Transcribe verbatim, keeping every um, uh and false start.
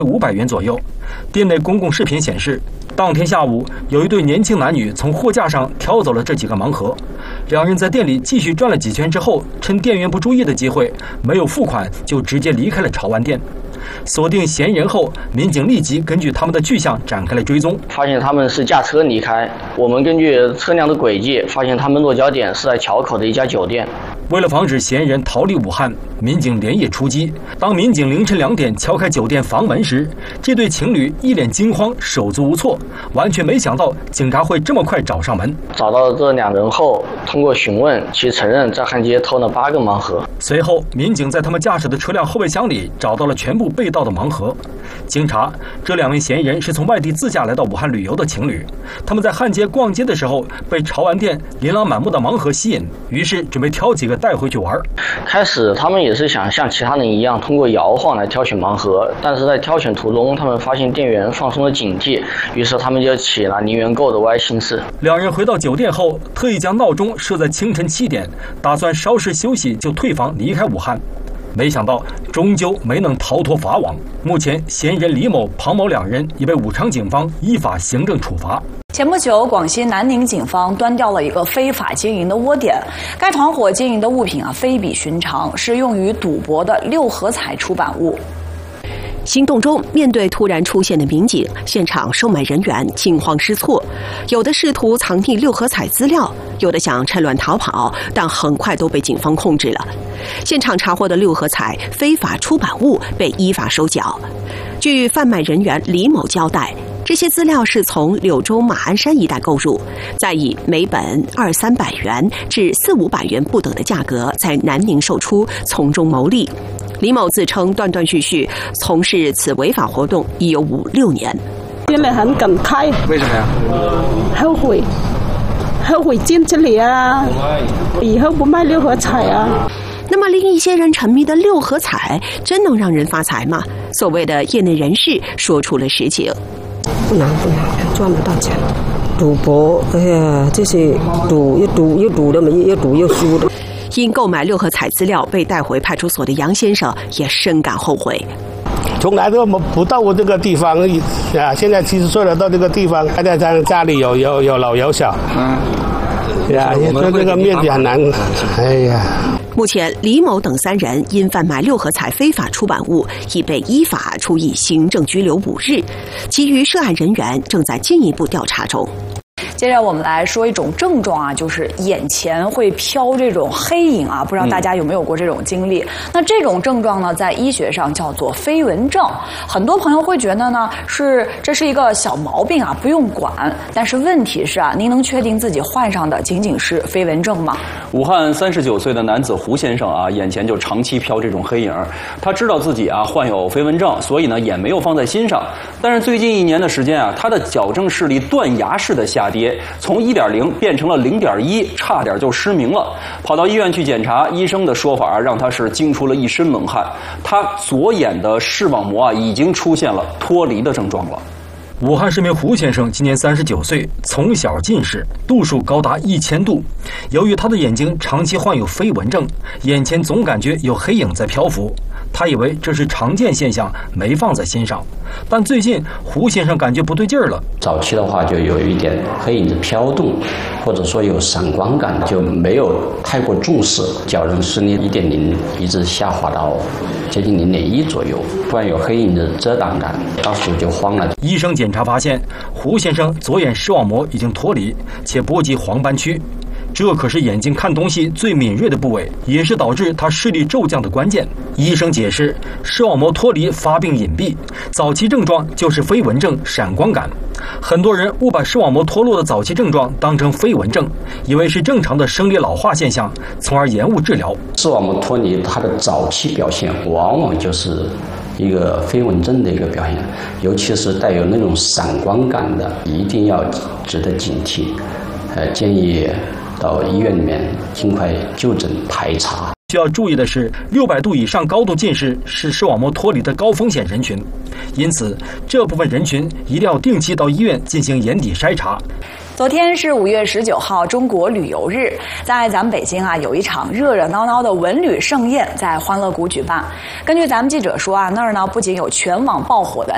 五百元左右。店内公共视频显示，当天下午有一对年轻男女从货架上挑走了这几个盲盒，两人在店里继续转了几圈之后，趁店员不注意的机会，没有付款就直接离开了潮玩店。锁定嫌疑人后，民警立即根据他们的去向展开了追踪， 发现他们是驾车离开。我们根据车辆的轨迹，发现他们落脚点是在桥口的一家酒店。 为了防止嫌疑人逃离武汉，民警连夜出击。当民警凌晨两点敲开酒店房门时，这对情侣一脸惊慌，手足无措，完全没想到警察会这么快找上门。 找到这两人后，通过询问，其承认在汉街偷了八个盲盒。 随后，民警在他们驾驶的车辆后备箱里找到了全部被盗的盲盒。经查，这两位嫌疑人是从外地自驾来到武汉旅游的情侣，他们在汉街逛街的时候被潮玩店琳琅满目的盲盒吸引，于是准备挑几个带回去玩。 开始他们也是想像其他人一样通过摇晃来挑选盲盒，但是在挑选途中，他们发现店员放松了警惕，于是他们就起了零元购的歪心思。 两人回到酒店后，特意将闹钟设在清晨七点，打算稍事休息就退房离开武汉。没想到终究没能逃脱法网。目前，嫌疑人李某、庞某两人已被武昌警方依法行政处罚。 前不久，广西南宁警方端掉了一个非法经营的窝点。该团伙经营的物品啊非比寻常，是用于赌博的六合彩出版物。 行动中，面对突然出现的民警，现场售卖人员惊慌失措，有的试图藏匿六合彩资料，有的想趁乱逃跑，但很快都被警方控制了。现场查获的六合彩非法出版物被依法收缴。据贩卖人员李某交代，这些资料是从柳州马鞍山一带购入，再以每本二三百元至四五百元不等的价格在南宁售出，从中牟利。李某自称断断续续从事此违法活动已有五六年。 现在很感慨。 为什么呀？ 后悔，后悔进这里啊！以后不卖六合彩啊！ 那么令一些人沉迷的六合彩，真能让人发财吗？所谓的业内人士说出了实情。 不难不难，赚得到钱。赌博，哎呀，这些赌又赌又赌的没，又赌又输的。 因购买六合彩资料被带回派出所的杨先生也深感后悔。 从来都不到过这个地方啊！现在七十岁了，到这个地方，还在家家里有有有老有小，嗯，呀，这这个面积很难，哎呀。 目前，李某等三人因贩卖六合彩非法出版物，已被依法处以行政拘留五日，其余涉案人员正在进一步调查中。 接着我们来说一种症状啊，就是眼前会飘这种黑影啊，不知道大家有没有过这种经历？嗯、那这种症状呢，在医学上叫做飞蚊症。很多朋友会觉得呢，是这是一个小毛病啊，不用管。但是问题是啊，您能确定自己患上的仅仅是飞蚊症吗？ 武汉三十九岁的男子胡先生啊，眼前就长期飘这种黑影，他知道自己啊患有飞蚊症，所以呢也没有放在心上。但是最近一年的时间啊，他的矫正视力断崖式的下跌。从 一点零 变成了 零点一， 差点就失明了。跑到医院去检查，医生的说法让他是惊出了一身冷汗。他左眼的视网膜啊已经出现了脱离的症状了。 武汉市民胡先生今年三十九岁，从小近视，度数高达一千度。由于他的眼睛长期患有飞蚊症，眼前总感觉有黑影在漂浮。他以为这是常见现象，没放在心上。但最近胡先生感觉不对劲儿了。 早期的话就有一点黑影的飘动，或者说有闪光感，就没有太过重视。矫正视力 一点零 一直下滑到接近 零点一 左右，突然有黑影的遮挡感，当时就慌了。 医生检查发现，胡先生左眼视网膜已经脱离，且波及黄斑区。这可是眼睛看东西最敏锐的部位，也是导致他视力骤降的关键。医生解释，视网膜脱离发病隐蔽，早期症状就是飞蚊症、闪光感。很多人误把视网膜脱落的早期症状当成飞蚊症，以为是正常的生理老化现象，从而延误治疗。 视网膜脱离它的早期表现，往往就是一个飞蚊症的一个表现，尤其是带有那种闪光感的，一定要值得警惕。呃，建议到医院里面尽快就诊排查。 需要注意的是，六百度以上高度近视是视网膜脱离的高风险人群，因此这部分人群一定要定期到医院进行眼底筛查。 昨天是五月十九号，中国旅游日，在咱们北京啊，有一场热热闹闹的文旅盛宴在欢乐谷举办。根据咱们记者说啊，那儿呢不仅有全网爆火的